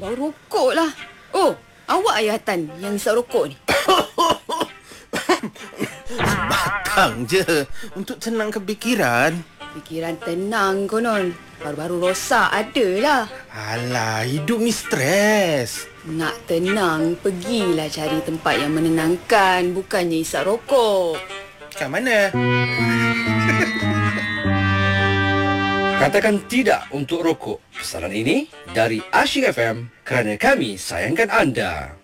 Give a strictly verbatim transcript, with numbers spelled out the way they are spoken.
Bau rokok lah. Oh, awak ayah Tan yang isap rokok ni? Batang je untuk tenangkan fikiran. Fikiran tenang konon. Baru-baru rosak adalah. Alah, hidup ni stres. Nak tenang, pergilah cari tempat yang menenangkan. Bukannya isap rokok. Kat mana? Katakan tidak untuk rokok. Pesanan ini dari Asyik F M kerana kami sayangkan anda.